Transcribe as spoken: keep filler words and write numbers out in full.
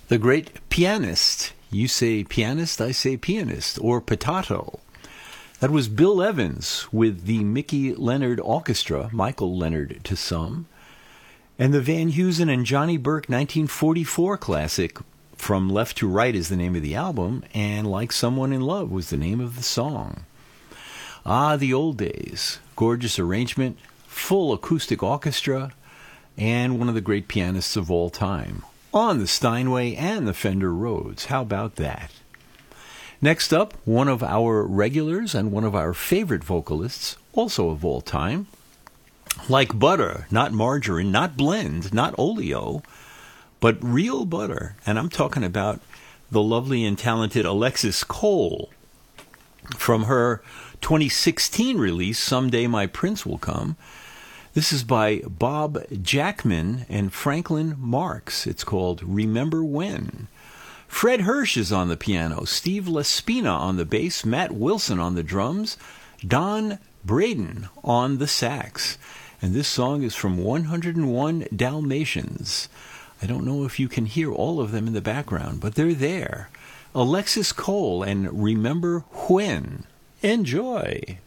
The great pianist. You say pianist, I say pianist, or potato. That was Bill Evans with the Mickey Leonard Orchestra, Michael Leonard to some, and the Van Heusen and Johnny Burke nineteen forty-four classic, From Left to Right is the name of the album, and Like Someone in Love was the name of the song. Ah, the old days. Gorgeous arrangement, full acoustic orchestra, and one of the great pianists of all time, on the Steinway and the Fender Rhodes. How about that? Next up, one of our regulars and one of our favorite vocalists, also of all time. Like butter, not margarine, not blend, not oleo, but real butter. And I'm talking about the lovely and talented Alexis Cole. From her twenty sixteen release, Someday My Prince Will Come. This is by Bob Jackman and Franklin Marks. It's called Remember When. Fred Hirsch is on the piano, Steve Laspina on the bass, Matt Wilson on the drums, Don Braden on the sax. And this song is from one oh one Dalmatians. I don't know if you can hear all of them in the background, but they're there. Alexis Cole and Remember When. Enjoy.